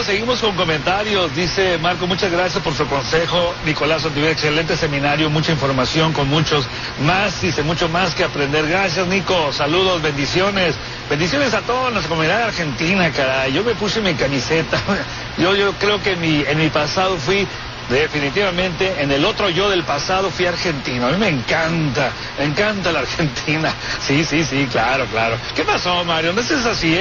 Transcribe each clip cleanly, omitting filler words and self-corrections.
Bueno, seguimos con comentarios. Dice Marco, muchas gracias por su consejo. Nicolás Ontiveros, excelente seminario, mucha información con muchos más, dice, mucho más que aprender. Gracias, Nico. Saludos, bendiciones. Bendiciones a toda nuestra comunidad argentina, caray. Yo me puse mi camiseta. Yo creo que en mi pasado fui... Definitivamente, en el otro yo del pasado fui argentino. A mí me encanta la Argentina. Sí, claro. ¿Qué pasó, Mario? No es así,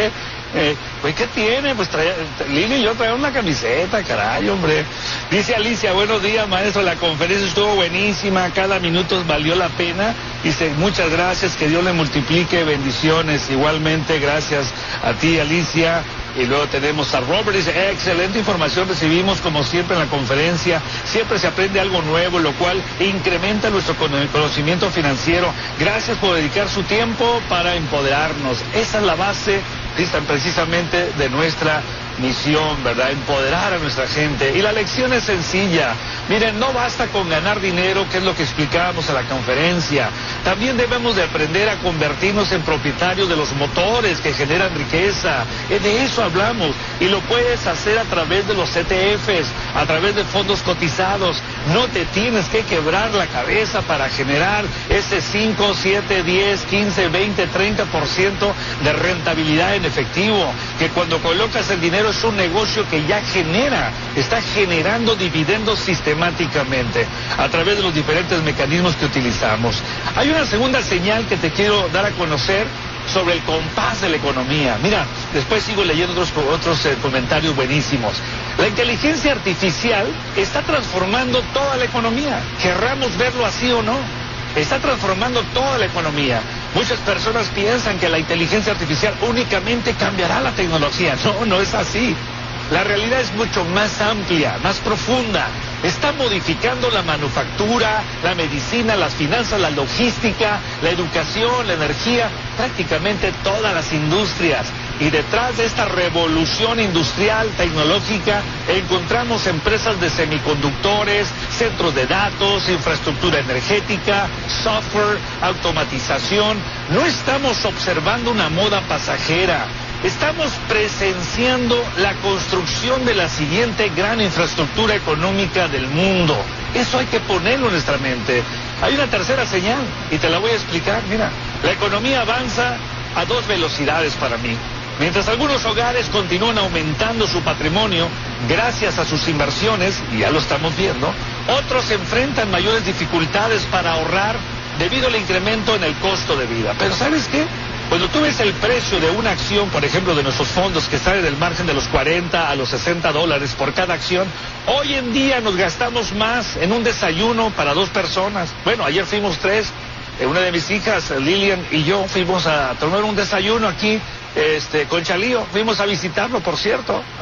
pues, ¿qué tiene? Pues Lili y yo traemos una camiseta, caray, hombre. Dice Alicia, buenos días, maestro, la conferencia estuvo buenísima, cada minuto valió la pena. Dice, muchas gracias, que Dios le multiplique, bendiciones. Igualmente, gracias a ti, Alicia. Y luego tenemos a Robert, dice, excelente información recibimos como siempre en la conferencia, siempre se aprende algo nuevo, lo cual incrementa nuestro conocimiento financiero. Gracias por dedicar su tiempo para empoderarnos. Esa es la base precisamente de nuestra misión, ¿verdad? Empoderar a nuestra gente. Y la lección es sencilla. Miren, no basta con ganar dinero, que es lo que explicábamos en la conferencia. También debemos de aprender a convertirnos en propietarios de los motores que generan riqueza. De eso hablamos. Y lo puedes hacer a través de los ETFs, a través de fondos cotizados. No te tienes que quebrar la cabeza para generar ese 5, 7, 10, 15, 20, 30% de rentabilidad en efectivo. Que cuando colocas el dinero es un negocio que ya está generando dividendos sistemáticamente a través de los diferentes mecanismos que utilizamos. Hay una segunda señal que te quiero dar a conocer sobre el compás de la economía. Mira, después sigo leyendo otros comentarios buenísimos. La inteligencia artificial está transformando toda la economía, querramos verlo así o no. Está transformando toda la economía. Muchas personas piensan que la inteligencia artificial únicamente cambiará la tecnología. No es así. La realidad es mucho más amplia, más profunda. Está modificando la manufactura, la medicina, las finanzas, la logística, la educación, la energía, prácticamente todas las industrias. Y detrás de esta revolución industrial, tecnológica, encontramos empresas de semiconductores, centros de datos, infraestructura energética, software, automatización. No estamos observando una moda pasajera. Estamos presenciando la construcción de la siguiente gran infraestructura económica del mundo. Eso hay que ponerlo en nuestra mente. Hay una tercera señal y te la voy a explicar. Mira, la economía avanza a 2 velocidades para mí. Mientras algunos hogares continúan aumentando su patrimonio gracias a sus inversiones, y ya lo estamos viendo, otros enfrentan mayores dificultades para ahorrar debido al incremento en el costo de vida. Pero ¿sabes qué? Cuando tú ves el precio de una acción, por ejemplo, de nuestros fondos que están en el margen de los 40 a los $60 por cada acción, hoy en día nos gastamos más en un desayuno para 2 personas. Bueno, ayer fuimos 3, una de mis hijas, Lilian y yo, fuimos a tomar un desayuno aquí, con Chalío, fuimos a visitarlo, por cierto.